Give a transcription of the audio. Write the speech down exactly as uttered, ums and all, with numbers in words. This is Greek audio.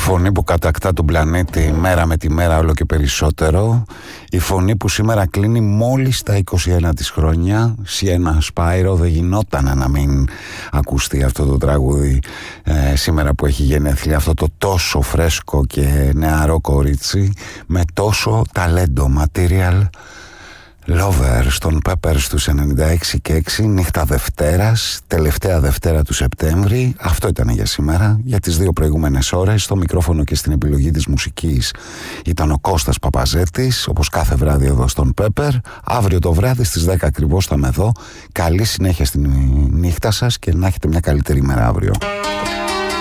φωνή που κατακτά τον πλανήτη μέρα με τη μέρα όλο και περισσότερο. Η φωνή που σήμερα κλείνει μόλις τα είκοσι ένα της χρόνια. Σιένα Σπάιρο, δεν γινόταν να μην ακουστεί αυτό το τραγούδι ε, σήμερα που έχει γενέθλια. Αυτό το τόσο φρέσκο και νεαρό κορίτσι με τόσο ταλέντο. Material Lover στον Pepper στους ενενήντα έξι και έξι, νύχτα Δευτέρας, τελευταία Δευτέρα του Σεπτέμβρη. Αυτό ήταν για σήμερα. Για τις δύο προηγούμενες ώρες στο μικρόφωνο και στην επιλογή της μουσικής ήταν ο Κώστας Παπαζέτης, όπως κάθε βράδυ εδώ στον Pepper. Αύριο το βράδυ στις δέκα ακριβώς θα είμαι εδώ. Καλή συνέχεια στη νύχτα σας και να έχετε μια καλύτερη μέρα αύριο.